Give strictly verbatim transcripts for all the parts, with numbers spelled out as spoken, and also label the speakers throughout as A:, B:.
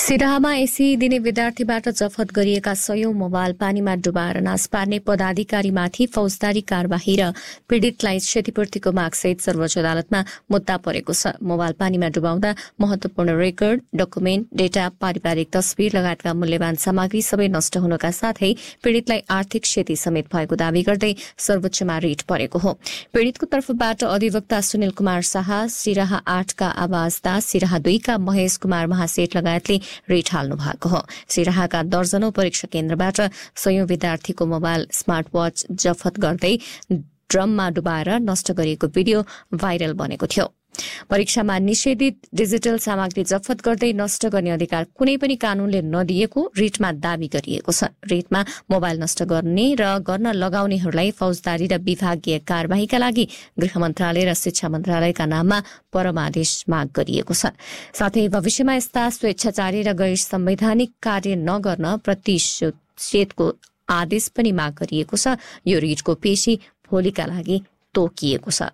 A: सिराहामा AC दिने विद्यार्थीबाट जफत गरिएका सयौं mobile पानीमा डुबाएर नाश पार्ने पदाधिकारीमाथि फौजदारी कार्यवाही र पीड़ितलाई क्षतिपूर्तिको मागसहित सर्वोच्च अदालतमा मुद्दा परेको छ। मोबाइल पानीमा डुबाउँदा महत्वपूर्ण रेकर्ड, डकुमेन्ट, डेटा, पारिवारिक तस्बिर लगायतका मूल्यवान सामग्री सबै नष्ट हुनका साथै पीड़ितलाई आर्थिक क्षति समेत भएको दावी गर्दै सर्वोच्चमा रिट परेको हो। पीड़ितको तर्फबाट अधिवक्ता सुनिल कुमार शाह, सिराहा आठका आवाज दास, सिराहा दुईका महेश कुमार महासेठ लगायतले रिट हाल्नु भएको हो। सिराहाका दर्जनौं परीक्षा केन्द्रबाट सयौं विद्यार्थीको मोबाइल, स्मार्ट वाच जफत गर्दै ड्रममा डुबाएर नष्ट गरिएको भिडियो भाइरल बनेको थियो। परीक्षामा निषेधित डिजिटल सामग्री जफत गर्दै नष्ट गर्ने अधिकार कुनै पनि कानूनले नदिएको रिटमा दावी गरिएको छ। रिटमा मोबाइल नष्ट गर्ने र गर्न लगाउनेहरूलाई फौजदारी र विभागीय कार्यवाहीका लागि गृह मन्त्रालय र शिक्षा मन्त्रालयका नाममा परमादेश माग गरिएको छ। साथै भविष्यमा यस्ता स्वेच्छाचारी र गैर संवैधानिक कार्य नगर्न प्रतिषेधको आदेश पनि माग गरिएको छ। यो रिटको पेशी भोलिका लागि तोकिएको छ।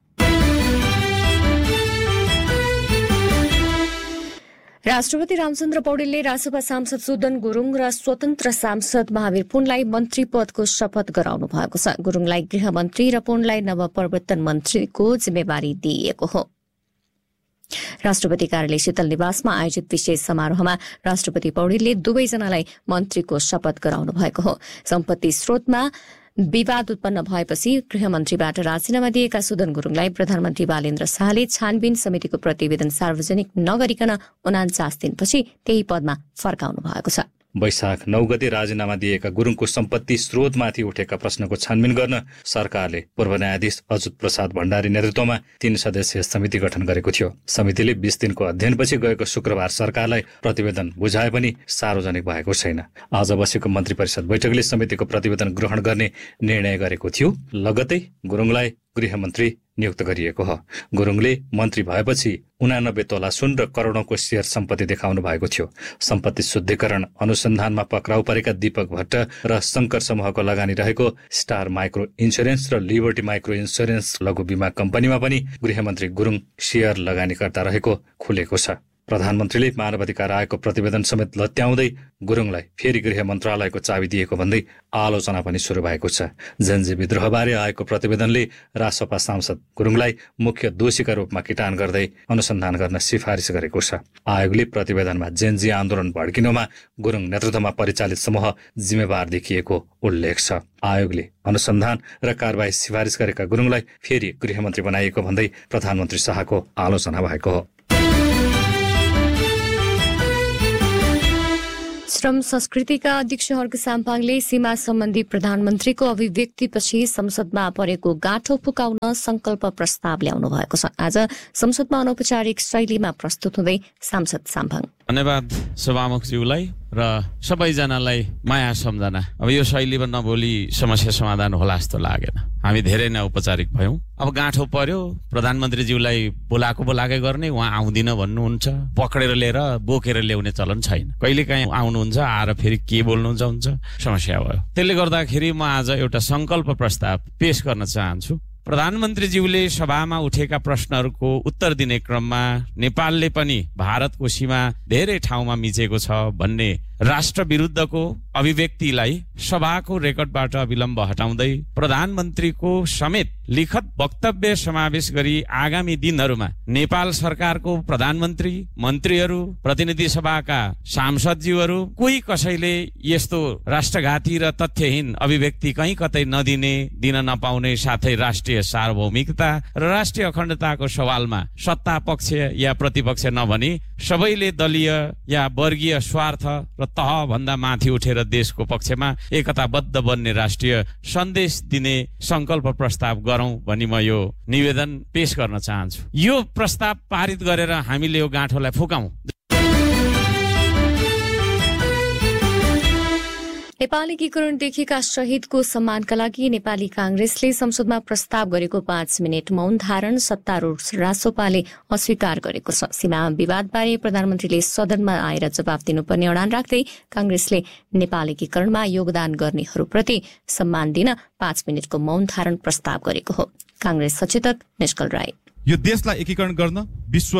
A: राष्ट्रपति रामचन्द्र पौडेलले रासपा सांसद सुदन गुरूङ र स्वतन्त्र सांसद महावीर पुनलाई मन्त्री पदको शपथ गराउनु भएको छ। गुरूङलाई गृहमन्त्री र पुनलाई नवप्रवर्तन मन्त्रीको जिम्मेवारी दिइएको हो। राष्ट्रपति कार्यालय शीतल निवासमा आयोजित विशेष समारोहमा राष्ट्रपति पौडेलले दुवैजनालाई मन्त्रीको शपथ गराउनु भएको हो। सम्पत्ति स्रोतमा विवाद उत्पन्न भएपछि गृहमन्त्रीबाट राजीनामा दिएका सुदन गुरूङलाई प्रधानमन्त्री बालेन्द्र शाहले छानबिन समितिको प्रतिवेदन सार्वजनिक नगरिकन उनान्चास दिनपछि त्यही पदमा फर्काउनु भएको छ।
B: वैशाख नौ गते राजीनामा दिएका गुरूङको सम्पत्ति स्रोतमाथि उठेका प्रश्नको छानबिन गर्न सरकारले पूर्व न्यायाधीश अच्युत प्रसाद भण्डारी नेतृत्वमा तीन सदस्यीय समिति गठन गरेको थियो। समितिले बीस दिनको अध्ययनपछि गएको शुक्रबार सरकारलाई प्रतिवेदन बुझाए पनि सार्वजनिक भएको छैन। आज बसेको मन्त्री परिषद बैठकले समितिको प्रतिवेदन ग्रहण गर्ने निर्णय गरेको थियो। लगतै गुरूङलाई गृहमन्त्री नियुक्त गरिएको हो। गुरूङले मन्त्री भएपछि उनानब्बे तोला सुन र करोडौंको शेयर सम्पत्ति देखाउनु भएको थियो। सम्पत्ति शुद्धिकरण अनुसन्धानमा पक्राउ परेका दीपक भट्ट र शंकर समूहको लगानी रहेको स्टार माइक्रो इन्स्योरेन्स र लिबर्टी माइक्रो इन्स्योरेन्स लघु बीमा कम्पनीमा पनि गृहमन्त्री गुरूङ शेयर लगानीकर्ता रहेको खुलेको छ। प्रधानमन्त्रीले मानवाधिकार आयोगको प्रतिवेदन समेत लत्याउँदै गुरूङलाई फेरि गृह मन्त्रालयको चाबी दिएको भन्दै आलोचना पनि सुरु भएको छ। जेन्जी विद्रोहबारे आएको प्रतिवेदनले रासपा सांसद गुरूङलाई मुख्य दोषीका रूपमा किटान गर्दै अनुसन्धान गर्न सिफारिस गरेको छ। आयोगले प्रतिवेदनमा जेन्जी आन्दोलन भड्किनुमा गुरूङ नेतृत्वमा परिचालित समूह जिम्मेवार देखिएको उल्लेख छ। आयोगले अनुसन्धान र कारबाही सिफारिस गरेका गुरूङलाई फेरि गृहमन्त्री बनाइएको भन्दै प्रधानमन्त्री शाहको आलोचना भएको हो।
A: श्रम संस्कृतिका अध्यक्ष हर्क साम्पाङले सीमा सम्बन्धी प्रधानमन्त्रीको अभिव्यक्तिपछि संसदमा परेको गाँठो फुकाउन संकल्प प्रस्ताव ल्याउनु भएको छ। आज संसदमा अनौपचारिक शैलीमा प्रस्तुत हुँदै सांसद साम्पाङ
C: धन्यवाद सभामुखज्यूलाई र सबैजनालाई माया सम्झना। अब यो शैलीमा नबोली समस्या समाधान होला जस्तो लागेन। हामी धेरै नै औपचारिक भयौं। अब गाँठो पर्यो, प्रधानमन्त्रीज्यूलाई बोलाएको बोलाकै गर्ने, उहाँ आउँदिन भन्नुहुन्छ, पक्रेर लिएर बोकेर ल्याउने चलन छैन। कहिलेकाहीँ आउनुहुन्छ, आएर फेरि के बोल्नुहुन्छ हुन्छ, समस्या भयो। त्यसले गर्दाखेरि म आज एउटा संकल्प प्रस्ताव पेश गर्न चाहन्छु। प्रधानमन्त्रीज्यूले सभामा उठेका प्रश्नहरूको उत्तर दिने क्रममा नेपालले पनि भारतको सीमा धेरै ठाउँमा मिचेको छ भन्ने राष्ट्र विरुद्धको अभिव्यक्तिलाई सभाको रेकर्डबाट अविलम्ब हटाउँदै प्रधानमन्त्रीको समेत लिखित वक्तव्य समावेश गरी आगामी दिनहरूमा नेपाल सरकारको प्रधानमन्त्री, मन्त्रीहरू, प्रतिनिधि सभाका सांसदज्यूहरू कोही कसैले यस्तो राष्ट्रघाती र तथ्यहीन अभिव्यक्ति कहीँ कतै नदिने, दिन नपाउने, साथै राष्ट्रिय सार्वभौमिकता र राष्ट्रिय अखण्डताको सवालमा सत्ता पक्ष या प्रतिपक्ष नभनी सबैले दलीय या वर्गीय स्वार्थ र तह भन्दा माथि उठेर देशको पक्षमा एकताबद्ध बन्ने राष्ट्रिय सन्देश दिने संकल्प प्रस्ताव गरौं भनी म यो निवेदन पेश गर्न चाहन्छु। यो प्रस्ताव पारित गरेर हामीले यो गाँठोलाई फुकाउँ।
A: नेपाल एकीकरणदेखिका शहीदको सम्मानका लागि नेपाली कांग्रेसले संसदमा प्रस्ताव गरेको पाँच मिनट मौन धारण सत्तारूढ रासोपाले अस्वीकार गरेको छ। सीमा विवादबारे प्रधानमन्त्रीले सदनमा आएर जवाफ दिनुपर्ने अडान राख्दै कांग्रेसले नेपाल एकीकरणमा योगदान गर्नेहरूप्रति सम्मान दिन पाँच मिनटको मौन धारण प्रस्ताव गरेको हो। कांग्रेस सचेतक निष्कल राई
D: यो देशलाई एकीकरण गर्न विश्वभर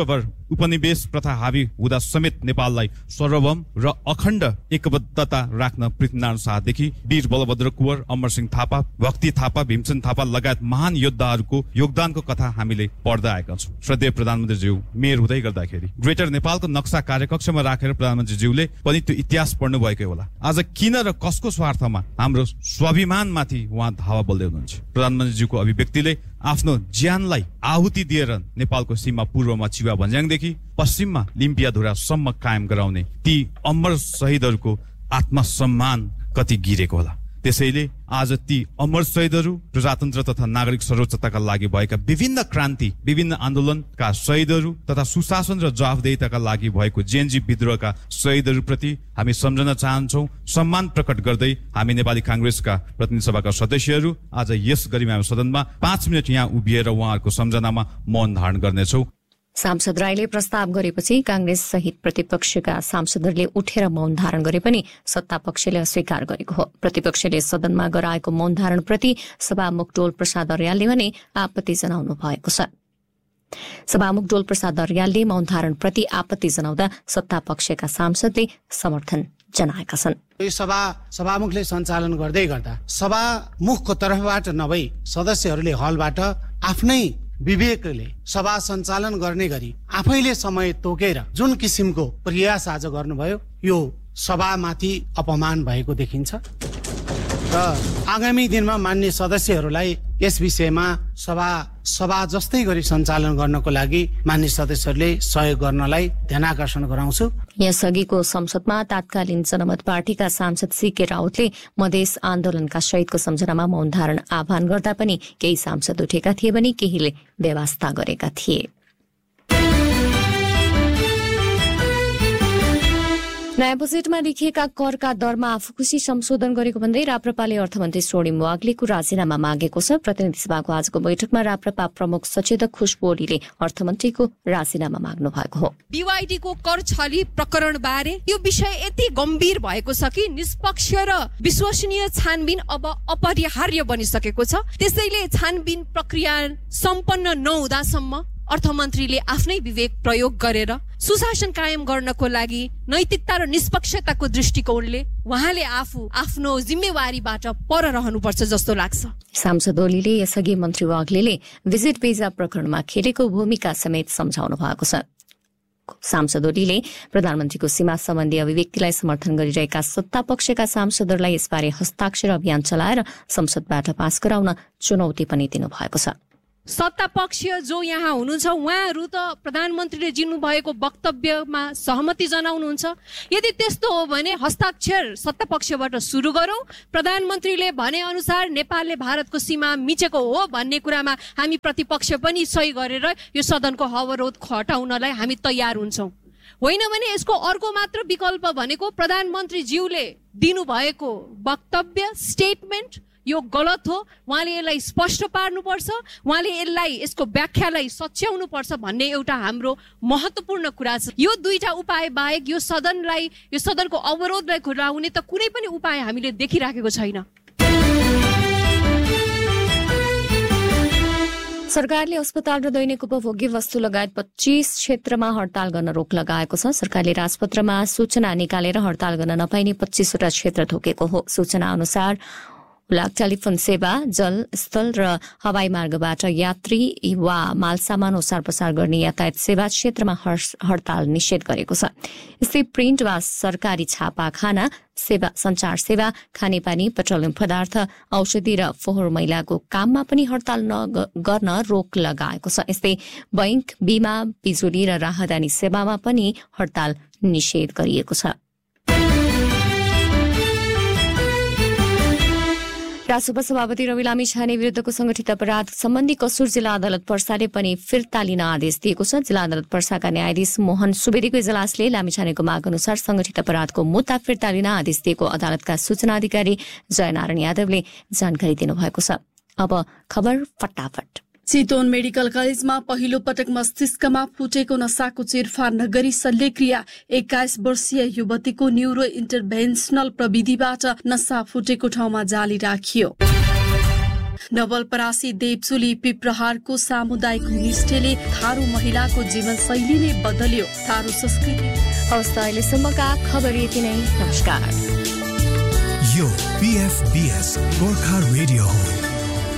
D: उपनिवेश प्रथा हावी हुँदा समेत नेपाललाई सार्वभौम र अखण्ड एकबद्धता राख्न पृथ्वीनारायण शाहदेखि वीर बलभद्र कुँवर, अमरसिंह थापा, भक्ति थापा, भीमसेन थापा लगायत महान योद्धाहरूको योगदानको कथा हामीले पढ्दै आएका छौँ। श्रद्धेय प्रधानमन्त्रीज्यू, मेयर हुँदै गर्दाखेरि ग्रेटर नेपालको नक्सा कार्यकक्षमा राखेर प्रधानमन्त्रीज्यूले पनि त्यो इतिहास पढ्नु भएकै होला। आज किन र कसको स्वार्थमा हाम्रो स्वाभिमानमाथि उहाँ धावा बोल्दै हुनुहुन्छ? प्रधानमन्त्रीज्यूको अभिव्यक्तिले आफ्नो ज्यानलाई आहुति दिएर नेपालको सीमा पूर्वमा चिवा भन्ज्याङदेखि पश्चिममा लिम्पियाधुरासम्म कायम गराउने ती अमर शहीदहरूको आत्मसम्मान कति गिरेको होला। त्यसैले आज ती अमर शहीदहरू, प्रजातन्त्र तथा नागरिक सर्वोच्चताका लागि भएका विभिन्न क्रान्ति, विभिन्न आन्दोलनका शहीदहरू तथा सुशासन र जवाफदेहिताका लागि भएको जेएनजी विद्रोहका शहीदहरूप्रति हामी सम्झन चाहन्छौँ। सम्मान प्रकट गर्दै हामी नेपाली कांग्रेसका प्रतिनिधि सभाका सदस्यहरू आज यस गरिमामय सदनमा पाँच मिनट यहाँ उभिएर उहाँहरूको सम्झनामा मौन धारण गर्नेछौँ।
A: सांसद राईले प्रस्ताव गरेपछि कांग्रेस सहित प्रतिपक्षका सांसदहरूले उठेर मौन धारण गरे पनि सत्ता पक्षले अस्वीकार गरेको हो। प्रतिपक्षले सदनमा गराएको मौन धारणप्रति सभामुख डोल प्रसाद अर्यालले भने आपत्ति जनाउनु भएको छ। सभामुख डोल प्रसाद अर्यालले मौन धारणप्रति आपत्ति जनाउँदा सत्ता पक्षका सांसदले समर्थन जनाएका छन्।
E: यो सभा सभामुखले सञ्चालन गर्दै गर्दा सभामुखको तर्फबाट नभई सदस्यहरूले हलबाट आफ्नै विवेकले सभा सञ्चालन गर्ने गरी आफैले समय तोकेर जुन किसिमको प्रयास आज गर्नुभयो, यो सभामाथि अपमान भएको देखिन्छ र आगामी दिनमा मान्य सदस्यहरूलाई यस विषयमा सभा सभा जस्तै गरी सञ्चालन गर्नको लागि मान्य सदस्यहरूले सहयोग गर्नलाई ध्यानाकर्षण गराउँछु।
A: यसअघिको संसदमा तत्कालीन जनमत पार्टीका सांसद सीके राउतले मधेस आन्दोलनका शहीदको सम्झनामा मौन धारण आह्वान गर्दा पनि केही सांसद उठेका थिए भने केहीले व्यवस्था गरेका थिए। नयाँ बजेटमा लेखिएका करका दरमा आफू खुशी संशोधन गरेको भन्दै राप्रपाले अर्थमन्त्री स्वर्णिम वाग्लेको राजीनामा मागेको छ। प्रतिनिधि सभाको आजको बैठकमा राप्रपा प्रमुख सचेतक खुशबु ओलीले अर्थमन्त्रीको राजीनामा माग्नु भएको हो।
F: बीवाईडीको कर छली प्रकरण बारे यो विषय यति गम्भीर भएको छ कि निष्पक्ष र विश्वसनीय छानबिन अब अपरिहार्य बनिसकेको छ। त्यसैले छानबिन प्रक्रिया सम्पन्न नहुँदासम्म अर्थमन्त्रीले आफ्नै विवेक प्रयोग गरेर सुशासन कायम गर्नको लागि नैतिकता र निष्पक्षताको दृष्टिकोणले उहाँले आफू आफ्नो जिम्मेवारीबाट पर रहनुपर्छ जस्तो लाग्छ।
A: सांसद ओलीले यसअघि मन्त्री वाग्लेले भिजिट भिजा प्रकरणमा खेलेको भूमिका समेत सम्झाउनु भएको छ। सांसद ओलीले प्रधानमन्त्रीको सीमा सम्बन्धी अभिव्यक्तिलाई समर्थन गरिरहेका सत्ता पक्षका सांसदहरूलाई यसबारे हस्ताक्षर अभियान चलाएर संसदबाट पास गराउन चुनौती पनि दिनुभएको छ।
F: सत्ता पक्ष जो यहाँ हुनुहुन्छ उहाँहरू त प्रधानमन्त्रीले दिनु भएको वक्तव्यमा सहमति जनाउनुहुन्छ। यदि त्यस्तो हो भने हस्ताक्षर सत्ता पक्षबाट सुरु गरौँ। प्रधानमन्त्रीले भने अनुसार नेपालले भारतको सीमा मिचेको हो भन्ने कुरामा हामी प्रतिपक्ष पनि सही गरेर यो सदनको अवरोध हटाउनलाई हामी तयार हुन्छौँ। होइन भने यसको अर्को मात्र विकल्प भनेको प्रधानमन्त्रीज्यूले दिनुभएको वक्तव्य स्टेटमेन्ट यो गलत हो, उहाँले यसलाई स्पष्ट पार्नुपर्छ, उहाँले यसलाई यसको व्याख्यालाई सच्याउनु पर्छ भन्ने एउटा हाम्रो महत्त्वपूर्ण कुरा छ। यो दुईटा उपाय बाहेक यो सदनलाई यो सदनको अवरोधलाई खुलाउने त कुनै पनि उपाय हामीले देखिराखेको छैन।
A: सरकारले अस्पताल र दैनिक उपभोग्य वस्तु लगायत पच्चीस क्षेत्रमा हडताल गर्न रोक लगाएको छ। सरकारले राजपत्रमा सूचना निकालेर हडताल गर्न नपाइने पच्चीसवटा क्षेत्र थोकेको हो। सूचना अनुसार उलाक टेलिफोन सेवा, जल, स्थल र हवाई मार्गबाट यात्री वा मालसामान ओसार पसार गर्ने यातायात सेवा क्षेत्रमा हडताल निषेध गरेको छ। यस्तै प्रिन्ट वा सरकारी छापाखाना सेवा, सञ्चार सेवा, खानेपानी, पेट्रोलियम पदार्थ, औषधि र फोहोर मैलाको काममा पनि हडताल गर्न रोक लगाएको छ। यस्तै बैंक, बीमा, बिजुली र राहदानी सेवामा पनि हडताल निषेध गरिएको छ। राजसभा सभापति रवि लामी छाने विरुद्धको संगठित अपराध सम्बन्धी कसुर जिल्ला अदालत पर्साले पनि फिर्ता लिन आदेश दिएको छ। जिल्ला अदालत पर्साका न्यायाधीश मोहन सुवेदीको इजलासले लामी छानेको माग अनुसार संगठित अपराधको मुद्दा फिर्ता लिन आदेश दिएको अदालतका सूचना अधिकारी जयनारायण यादवले जानकारी दिनुभएको छ। अब खबर फटाफट।
G: चितवन मेडिकल कलेजमा पहिलो पटक मस्तिष्कमा फुटेको नसाको चिरफार नगरी शल्यक्रिया। एक्काइस वर्षीय युवतीको न्युरो इन्टरभेन्सनल प्रविधिबाट नसा फुटेको ठाउँमा जाली राखियो। नवलपरासी देवचुली पिप्रहारको सामुदायिक होमस्टेले थारू महिलाको जीवनशैली नै बदल्यो। थारू संस्कृति।
A: हवस् त अहिलेसम्मका खबर यति नै। नमस्कार।
H: यो पीएफबीएस गोर्खा रेडियो हो।